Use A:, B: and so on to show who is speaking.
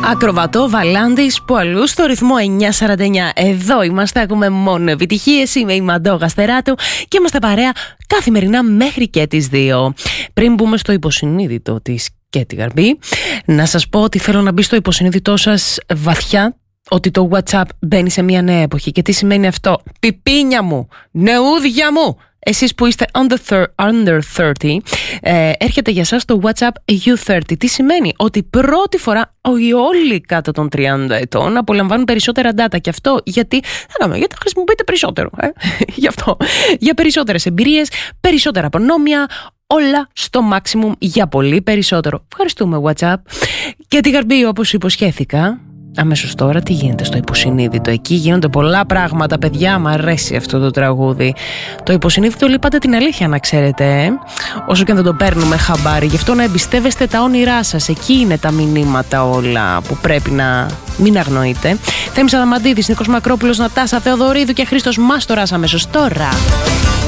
A: Ακροβατό, Βαλάντης, που αλλού στο ρυθμό 949. Εδώ είμαστε, ακούμε μόνο επιτυχίες. Είμαι η Μαντώ Γαστεράτου και είμαστε παρέα καθημερινά μέχρι και τις 2. Πριν μπούμε στο υποσυνείδητο της Κέτη Γαρμπή, να σας πω ότι θέλω να μπει στο υποσυνείδητό σας βαθιά ότι το WhatsApp μπαίνει σε μια νέα εποχή. Και τι σημαίνει αυτό? Πιπίνια μου, νεούδια μου, εσείς που είστε under 30, έρχεται για σας το WhatsApp U30. Τι σημαίνει? Ότι πρώτη φορά όλοι κάτω των 30 ετών απολαμβάνουν περισσότερα data. Και αυτό γιατί θα χρησιμοποιείτε περισσότερο. Γι' αυτό. Για περισσότερες εμπειρίες, περισσότερα προνόμια, όλα στο maximum για πολύ περισσότερο. Ευχαριστούμε WhatsApp. Και τη Γαρμπή, όπως υποσχέθηκα, αμέσως τώρα τι γίνεται στο υποσυνείδητο? Εκεί γίνονται πολλά πράγματα, παιδιά. Μ' αρέσει αυτό το τραγούδι. Το υποσυνείδητο λέει πάντα την αλήθεια, να ξέρετε, όσο και αν δεν το παίρνουμε χαμπάρι. Γι' αυτό να εμπιστεύεστε τα όνειρά σας. Εκεί είναι τα μηνύματα όλα που πρέπει να μην αγνοείτε. Θέμης Αδαμαντίδης, Νίκος Μακρόπουλος, Νατάσα Θεοδωρίδου και Χρήστος Μάστορας αμέσως τώρα.